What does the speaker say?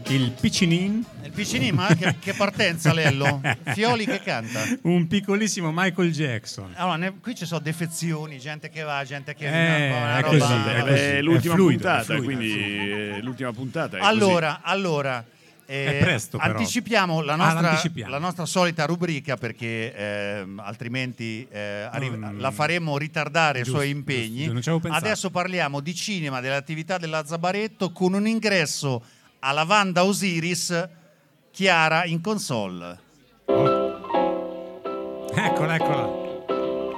Il Piccinin. Il Piccinin, ma che partenza, Lello. Fioli che canta. Un piccolissimo Michael Jackson. Allora, qui ci sono defezioni, gente che va, gente che è roba, così, È l'ultima è fluido, puntata, è fluido, quindi l'ultima puntata è allora è presto, però. anticipiamo la l'anticipiamo. nostra solita rubrica, perché altrimenti la faremo ritardare i Giusto, suoi impegni. giusto, non ci avevo pensato. Adesso parliamo di cinema, delle attività della Zabaretto, con un ingresso alla Vanda Osiris, Chiara in console. Eccola.